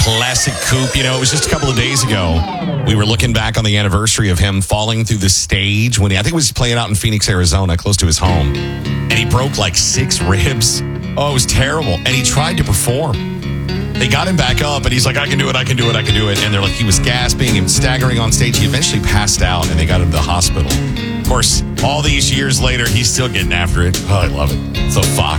classic Coop. It was just a couple of days ago. We were looking back on the anniversary of him falling through the stage when I think he was playing out in Phoenix, Arizona, close to his home. And he broke like 6 ribs. Oh, it was terrible. And he tried to perform. They got him back up, and he's like, I can do it. And they're like, he was gasping and staggering on stage. He eventually passed out, and they got him to the hospital. Of course, all these years later, he's still getting after it. Oh, I love it. So Fox.